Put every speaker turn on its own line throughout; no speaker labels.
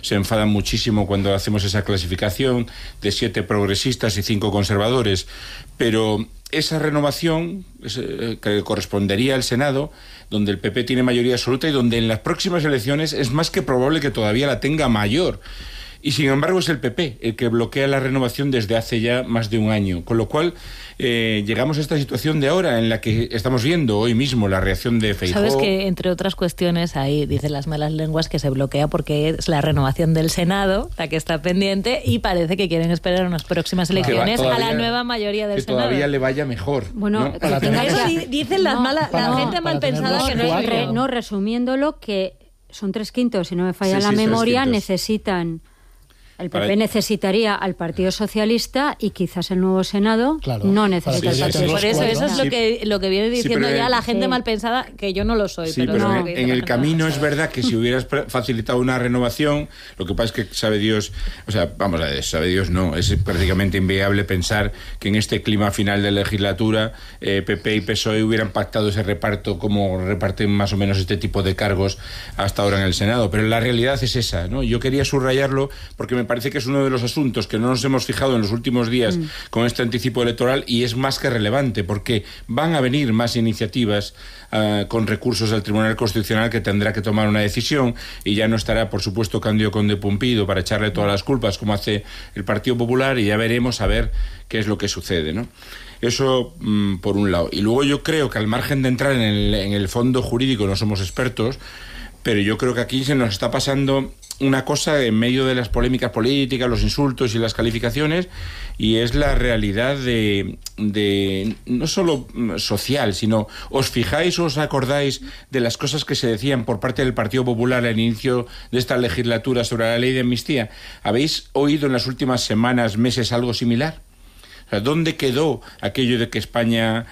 se enfadan muchísimo cuando hacemos esa clasificación de 7 progresistas y 5 conservadores, pero esa renovación que correspondería al Senado, donde el PP tiene mayoría absoluta y donde en las próximas elecciones es más que probable que todavía la tenga mayor. Y sin embargo es el PP el que bloquea la renovación desde hace ya más de un año. Con lo cual llegamos a esta situación de ahora en la que estamos viendo hoy mismo la reacción de Feijóo.
Sabes que, entre otras cuestiones, ahí dicen las malas lenguas que se bloquea porque es la renovación del Senado la que está pendiente y parece que quieren esperar unas próximas elecciones todavía, a la nueva mayoría del Senado.
Que todavía le vaya mejor.
Bueno,
¿no?
Eso dicen la gente mal pensada que no es.
No, resumiéndolo, que son 3/5, si no me falla la memoria, necesitan... El PP necesitaría al Partido Socialista y quizás el nuevo Senado no necesita al Partido Socialista.
Por eso es lo que viene diciendo ya la gente mal pensada, que yo no lo soy.
Sí, pero en el camino es verdad que si hubieras facilitado una renovación, lo que pasa es que sabe Dios, o sea, vamos a ver, sabe Dios no, es prácticamente inviable pensar que en este clima final de legislatura PP y PSOE hubieran pactado ese reparto como reparten más o menos este tipo de cargos hasta ahora en el Senado, pero la realidad es esa, ¿no? Yo quería subrayarlo porque me parece que es uno de los asuntos que no nos hemos fijado en los últimos días con este anticipo electoral y es más que relevante porque van a venir más iniciativas con recursos al Tribunal Constitucional que tendrá que tomar una decisión y ya no estará, por supuesto, Cándido Conde Pumpido para echarle todas las culpas como hace el Partido Popular y ya veremos a ver qué es lo que sucede, ¿no? Eso por un lado. Y luego yo creo que al margen de entrar en el fondo jurídico no somos expertos, pero yo creo que aquí se nos está pasando una cosa en medio de las polémicas políticas, los insultos y las calificaciones, y es la realidad de no solo social, sino os fijáis o os acordáis de las cosas que se decían por parte del Partido Popular al inicio de esta legislatura sobre la ley de amnistía. ¿Habéis oído en las últimas semanas, meses algo similar? ¿Dónde quedó aquello de que España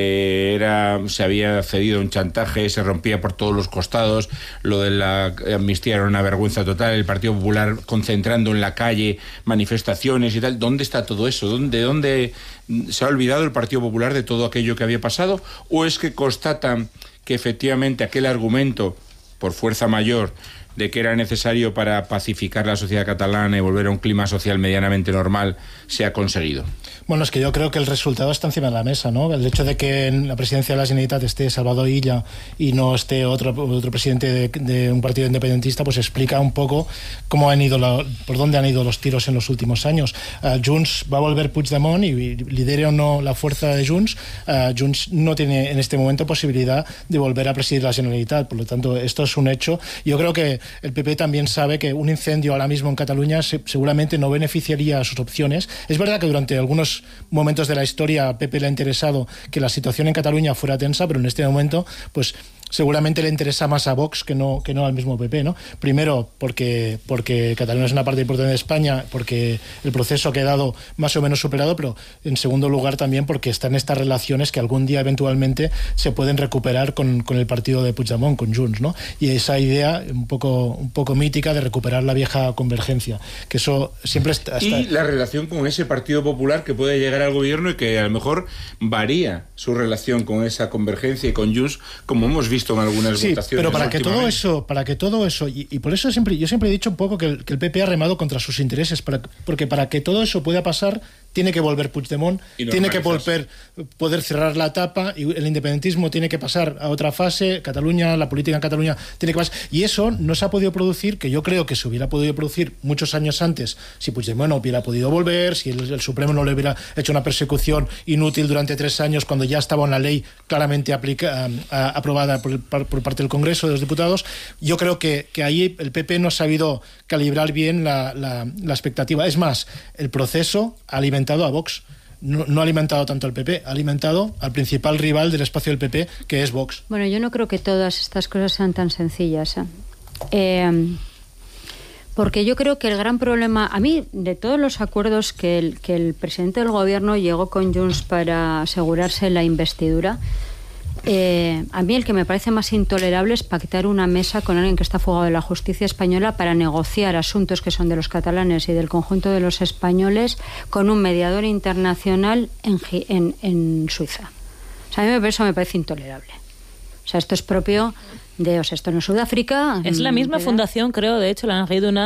se había cedido a un chantaje, se rompía por todos los costados, lo de la amnistía era una vergüenza total, el Partido Popular concentrando en la calle manifestaciones y tal? ¿Dónde está todo eso? ¿Dónde se ha olvidado el Partido Popular de todo aquello que había pasado? ¿O es que constatan que efectivamente aquel argumento, por fuerza mayor, de que era necesario para pacificar la sociedad catalana y volver a un clima social medianamente normal, se ha conseguido?
Bueno, es que yo creo que el resultado está encima de la mesa, ¿no? El hecho de que en la presidencia de la Generalitat esté Salvador Illa y no esté otro presidente de un partido independentista, pues explica un poco cómo por dónde han ido los tiros en los últimos años. Junts va a volver Puigdemont y lidere o no la fuerza de Junts, Junts no tiene en este momento posibilidad de volver a presidir la Generalitat. Por lo tanto, esto es un hecho. Yo creo que el PP también sabe que un incendio ahora mismo en Cataluña seguramente no beneficiaría a sus opciones. Es verdad que durante algunos momentos de la historia a PP le ha interesado que la situación en Cataluña fuera tensa, pero en este momento, pues seguramente le interesa más a Vox que no al mismo PP, ¿no? Primero, porque Cataluña es una parte importante de España, porque el proceso ha quedado más o menos superado, pero en segundo lugar también porque están estas relaciones que algún día eventualmente se pueden recuperar con el partido de Puigdemont, con Junts, ¿no? Y esa idea un poco mítica de recuperar la vieja convergencia, que eso siempre está...
Y la relación con ese Partido Popular que puede llegar al gobierno y que a lo mejor varía su relación con esa convergencia y con Junts, como hemos visto en algunas votaciones.
Pero para que todo eso, y por eso yo siempre he dicho un poco que el PP ha remado contra sus intereses, porque para que todo eso pueda pasar, tiene que volver Puigdemont, tiene que poder cerrar la etapa, y el independentismo tiene que pasar a otra fase, Cataluña, la política en Cataluña tiene que pasar, y eso no se ha podido producir, que yo creo que se hubiera podido producir muchos años antes, si Puigdemont no hubiera podido volver, si el Supremo no le hubiera hecho una persecución inútil durante 3 años, cuando ya estaba una ley claramente aprobada por parte del Congreso de los Diputados. Yo creo que ahí el PP no ha sabido calibrar bien la expectativa. Es más, el proceso ha alimentado a Vox. No ha alimentado tanto al PP, ha alimentado al principal rival del espacio del PP, que es Vox.
Bueno, yo no creo que todas estas cosas sean tan sencillas, porque yo creo que el gran problema, a mí, de todos los acuerdos que el presidente del gobierno llegó con Junts para asegurarse la investidura, a mí el que me parece más intolerable es pactar una mesa con alguien que está fugado de la justicia española para negociar asuntos que son de los catalanes y del conjunto de los españoles con un mediador internacional en Suiza. O sea, a mí eso me parece intolerable. O sea, esto es propio de... O sea, esto no es Sudáfrica.
Es la misma fundación, creo, de hecho, la Henri Dunant,